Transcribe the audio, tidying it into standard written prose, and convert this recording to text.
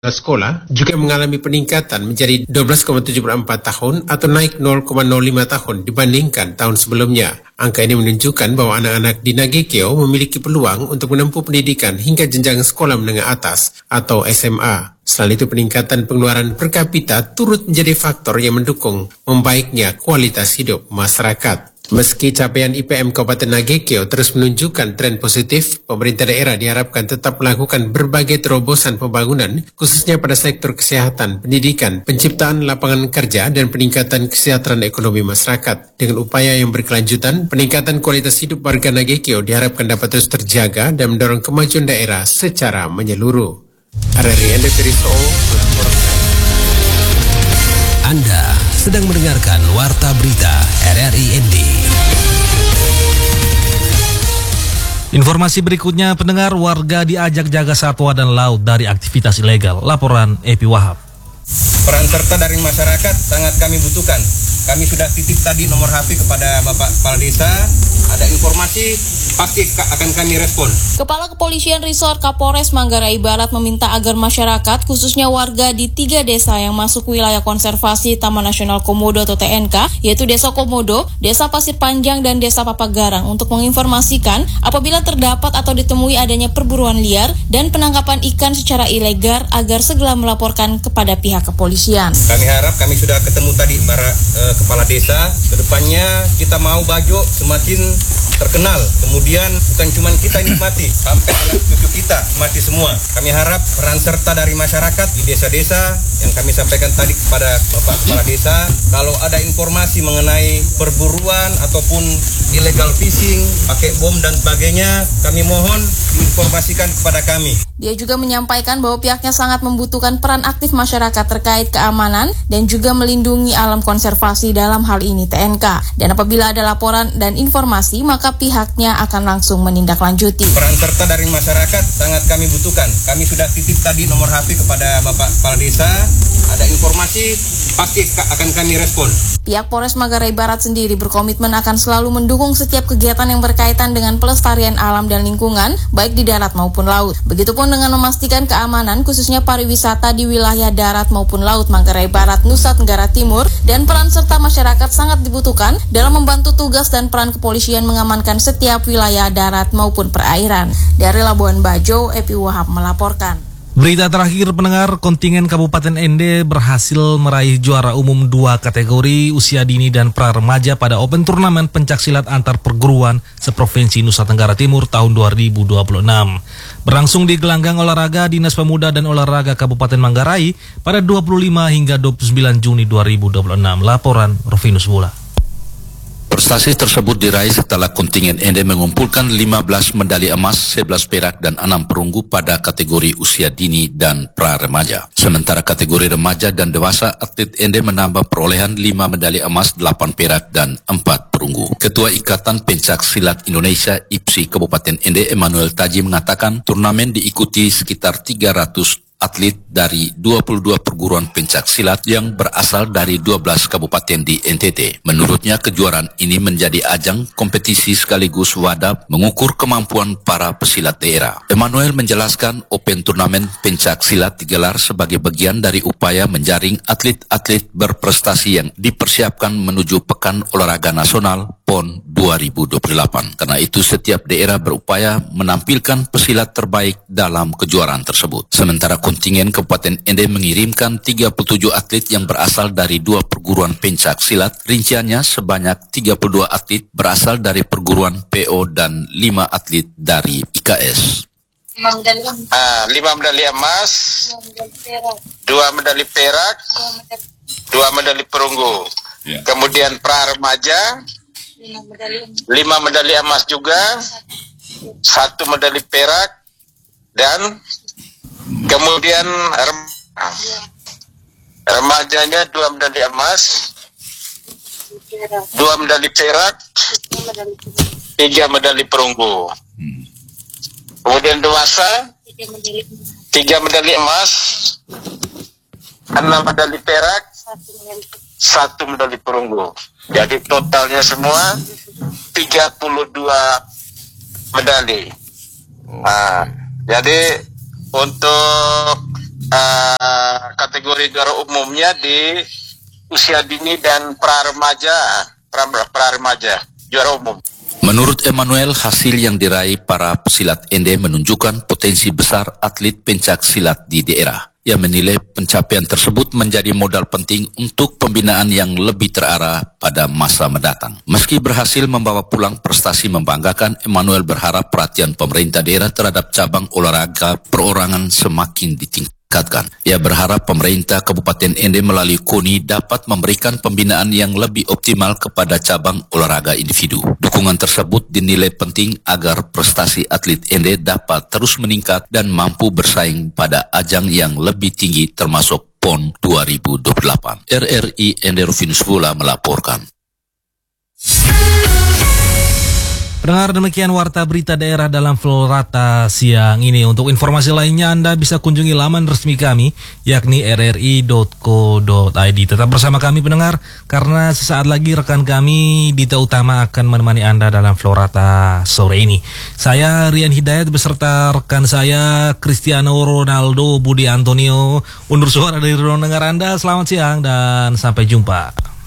sekolah juga mengalami peningkatan menjadi 12,74 tahun atau naik 0,05 tahun dibandingkan tahun sebelumnya. Angka ini menunjukkan bahwa anak-anak di Nagekeo memiliki peluang untuk menempuh pendidikan hingga jenjang sekolah menengah atas atau SMA. Selain itu, peningkatan pengeluaran per kapita turut menjadi faktor yang mendukung membaiknya kualitas hidup masyarakat. Meski capaian IPM Kabupaten Nagekeo terus menunjukkan tren positif, pemerintah daerah diharapkan tetap melakukan berbagai terobosan pembangunan, khususnya pada sektor kesehatan, pendidikan, penciptaan lapangan kerja, dan peningkatan kesejahteraan ekonomi masyarakat. Dengan upaya yang berkelanjutan, peningkatan kualitas hidup warga Nagekeo diharapkan dapat terus terjaga dan mendorong kemajuan daerah secara menyeluruh. RRI Endetiriso melaporkan. Anda sedang mendengarkan Warta Berita RRI ND. Informasi berikutnya, pendengar, warga diajak jaga satwa dan laut dari aktivitas ilegal. Laporan Epi Wahab. Peran serta dari masyarakat sangat kami butuhkan. Kami sudah titip tadi nomor HP kepada Bapak Kepala Desa. Ada informasi, pasti akan kami respon. Kepala Kepolisian Resort Kapolres Manggarai Barat meminta agar masyarakat, khususnya warga di 3 desa yang masuk wilayah konservasi Taman Nasional Komodo atau TNK, yaitu Desa Komodo, Desa Pasir Panjang, dan Desa Papagarang, untuk menginformasikan apabila terdapat atau ditemui adanya perburuan liar dan penangkapan ikan secara ilegal agar segera melaporkan kepada pihak kepolisian. Kami harap, kami sudah ketemu tadi para kepala desa, kedepannya kita mau Bajo semakin terkenal, kemudian bukan cuma kita nikmati, sampai anak cucu kita mati semua. Kami harap peran serta dari masyarakat di desa-desa yang kami sampaikan tadi kepada Bapak Kepala Desa, kalau ada informasi mengenai perburuan ataupun illegal fishing, pakai bom dan sebagainya, kami mohon diinformasikan kepada kami. Dia juga menyampaikan bahwa pihaknya sangat membutuhkan peran aktif masyarakat terkait keamanan dan juga melindungi alam konservasi, dalam hal ini TNK. Dan apabila ada laporan dan informasi, maka pihaknya akan langsung menindaklanjuti. Peran serta dari masyarakat sangat kami butuhkan. Kami sudah titip tadi nomor HP kepada Bapak Kepala Desa. Ada informasi, pasti akan kami respon. Pihak Polres Manggarai Barat sendiri berkomitmen akan selalu mendukung setiap kegiatan yang berkaitan dengan pelestarian alam dan lingkungan, baik di darat maupun laut. Begitupun dengan memastikan keamanan, khususnya pariwisata di wilayah darat maupun laut Manggarai Barat, Nusa Tenggara Timur, dan peran serta masyarakat sangat dibutuhkan dalam membantu tugas dan peran kepolisian mengamankan setiap wilayah darat maupun perairan. Dari Labuan Bajo, Epi Wahab melaporkan. Berita terakhir, pendengar, kontingen Kabupaten ND berhasil meraih juara umum 2 kategori usia dini dan pra-remaja pada Open Turnamen Pencaksilat antar perguruan seprovinsi Nusa Tenggara Timur tahun 2026. Berlangsung di gelanggang olahraga Dinas Pemuda dan Olahraga Kabupaten Manggarai pada 25 hingga 29 Juni 2026. Laporan Rovinus Bula. Prestasi tersebut diraih setelah kontingen ND mengumpulkan 15 medali emas, 11 perak, dan 6 perunggu pada kategori usia dini dan pra-remaja. Sementara kategori remaja dan dewasa, atlet ND menambah perolehan 5 medali emas, 8 perak, dan 4 perunggu. Ketua Ikatan Pencak Silat Indonesia IPSI Kabupaten ND Emmanuel Taji mengatakan turnamen diikuti sekitar 300 atlet dari 22 perguruan pencak silat yang berasal dari 12 kabupaten di NTT. Menurutnya, kejuaraan ini menjadi ajang kompetisi sekaligus wadah mengukur kemampuan para pesilat daerah. Emmanuel menjelaskan Open Turnamen Pencak Silat digelar sebagai bagian dari upaya menjaring atlet-atlet berprestasi yang dipersiapkan menuju Pekan Olahraga Nasional PON 2028. Karena itu, setiap daerah berupaya menampilkan pesilat terbaik dalam kejuaraan tersebut. Sementara kontingen Kabupaten ND mengirimkan 37 atlet yang berasal dari 2 perguruan pencak silat. Rinciannya sebanyak 32 atlet berasal dari perguruan PO dan 5 atlet dari IKS. 5 medali emas, 2 medali perak, 2 medali perunggu. Kemudian pra-remaja 5 medali emas juga, 1 medali perak, dan kemudian remajanya 2 medali emas, 2 medali perak, 3 medali perunggu. Kemudian dewasa 3 medali emas, 6 medali perak, 1 medali perunggu. Jadi totalnya semua 32 medali. Nah, jadi untuk kategori juara umumnya di usia dini dan pra-remaja juara umum. Menurut Emmanuel, hasil yang diraih para pesilat Ende menunjukkan potensi besar atlet pencak silat di daerah. Ia menilai pencapaian tersebut menjadi modal penting untuk pembinaan yang lebih terarah pada masa mendatang. Meski berhasil membawa pulang prestasi membanggakan, Emmanuel berharap perhatian pemerintah daerah terhadap cabang olahraga perorangan semakin ditingkatkan. Ia berharap pemerintah Kabupaten Ende melalui KONI dapat memberikan pembinaan yang lebih optimal kepada cabang olahraga individu. Dukungan tersebut dinilai penting agar prestasi atlet Ende dapat terus meningkat dan mampu bersaing pada ajang yang lebih tinggi termasuk PON 2028. RRI Ende Rufinus Vula melaporkan. Pendengar, demikian warta berita daerah dalam Florata siang ini. Untuk informasi lainnya Anda bisa kunjungi laman resmi kami, yakni rri.co.id. Tetap bersama kami pendengar, karena sesaat lagi rekan kami Dita Utama akan menemani Anda dalam Florata sore ini. Saya Rian Hidayat beserta rekan saya Cristiano Ronaldo Budi Antonio undur suara dari ruang dengar Anda. Selamat siang dan sampai jumpa.